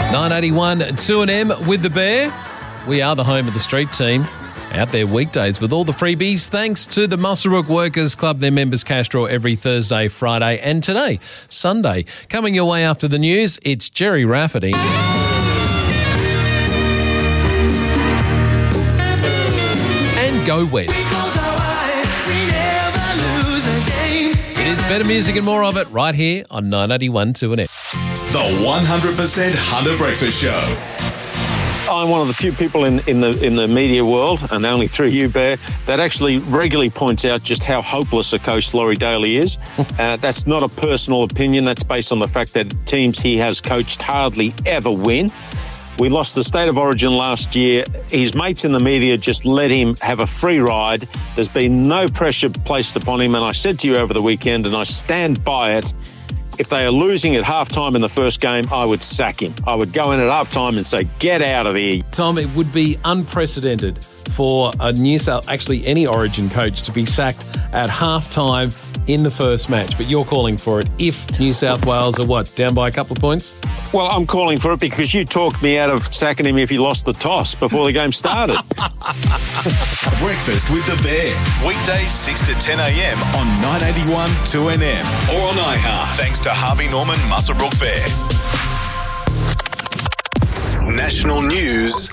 981 2AM with the Bear. We are the home of the street team. Out there weekdays with all the freebies. Thanks to the Muswellbrook Workers Club, their members cash draw every Thursday, Friday and today, Sunday. Coming your way after the news, it's Jerry Rafferty. And Go West. It is better music and more of it right here on 981 2AM. The 100% Hunter Breakfast Show. I'm one of the few people in the media world, and only through you, Bear, that actually regularly points out just how hopeless a coach Laurie Daly is. That's not a personal opinion. That's based on the fact that teams he has coached hardly ever win. We lost the State of Origin last year. His mates in the media just let him have a free ride. There's been no pressure placed upon him, and I said to you over the weekend, and I stand by it, if they are losing at halftime in the first game, I would sack him. I would go in at halftime and say, get out of here. Tom, it would be unprecedented for a any Origin coach to be sacked at halftime in the first match. But you're calling for it if New South Wales are down by a couple of points? Well, I'm calling for it because you talked me out of sacking him if he lost the toss before the game started. Breakfast with the Bear. Weekdays 6 to 10 a.m. on 981 2NM or on iHeart. Thanks to Harvey Norman Muswellbrook Fair. National news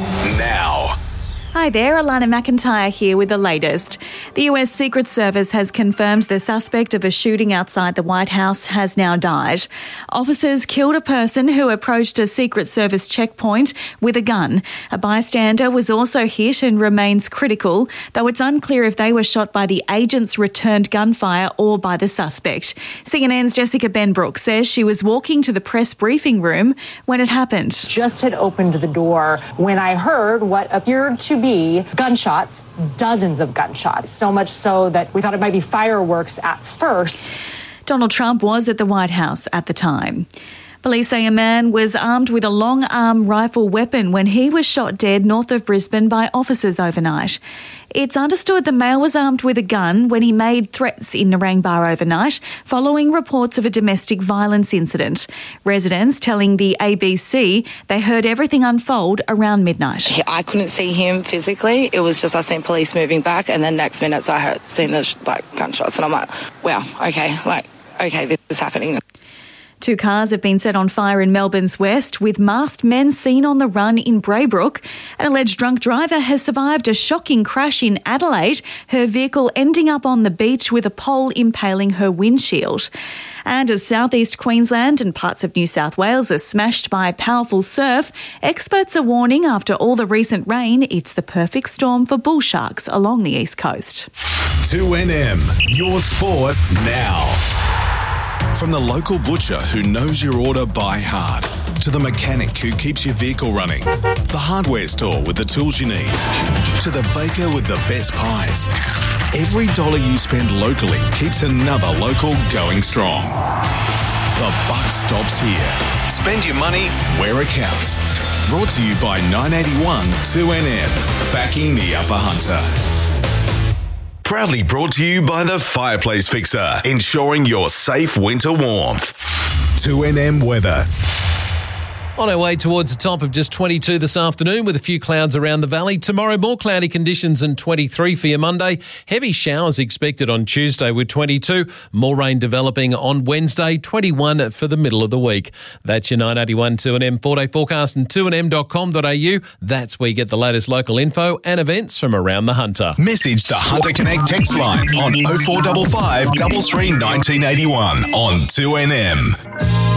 now. Hi there, Alana McIntyre here with the latest. The US Secret Service has confirmed the suspect of a shooting outside the White House has now died. Officers killed a person who approached a Secret Service checkpoint with a gun. A bystander was also hit and remains critical, though it's unclear if they were shot by the agent's returned gunfire or by the suspect. CNN's Jessica Benbrook says she was walking to the press briefing room when it happened. Just had opened the door when I heard what appeared to be gunshots, dozens of gunshots, so much so that we thought it might be fireworks at first. Donald Trump was at the White House at the time. Police say a man was armed with a long-arm rifle weapon when he was shot dead north of Brisbane by officers overnight. It's understood the male was armed with a gun when he made threats in Narangba overnight, following reports of a domestic violence incident. Residents telling the ABC they heard everything unfold around midnight. I couldn't see him physically. It was just I seen police moving back, and then next minutes I seen the gunshots, and I'm like, wow, okay, this is happening. 2 cars have been set on fire in Melbourne's west, with masked men seen on the run in Braybrook. An alleged drunk driver has survived a shocking crash in Adelaide, her vehicle ending up on the beach with a pole impaling her windshield. And as southeast Queensland and parts of New South Wales are smashed by powerful surf, experts are warning after all the recent rain, it's the perfect storm for bull sharks along the east coast. 2NM, your sport now. From the local butcher who knows your order by heart, to the mechanic who keeps your vehicle running, the hardware store with the tools you need, to the baker with the best pies. Every dollar you spend locally keeps another local going strong. The buck stops here. Spend your money where it counts. Brought to you by 981 2NM, backing the Upper Hunter. Proudly brought to you by the Fireplace Fixer, ensuring your safe winter warmth. 2NM weather. On our way towards the top of just 22 this afternoon with a few clouds around the valley. Tomorrow, more cloudy conditions and 23 for your Monday. Heavy showers expected on Tuesday with 22. More rain developing on Wednesday, 21 for the middle of the week. That's your 981 2NM 4-day forecast and 2nm.com.au. That's where you get the latest local info and events from around the Hunter. Message the Hunter Connect text line on 0455 33 1981 on 2NM.